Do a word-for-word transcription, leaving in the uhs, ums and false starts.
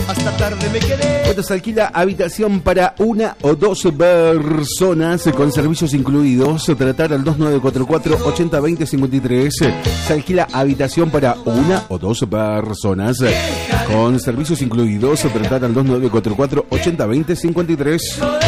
hasta tarde me quedé. Cuando se alquila habitación para una o dos personas con servicios incluidos, tratar al dos nueve cuatro cuatro, ocho cero dos cero, cinco tres. Se alquila habitación para una o dos personas con servicios incluidos, tratar al dos nueve cuatro cuatro, ocho cero dos cero, cinco tres.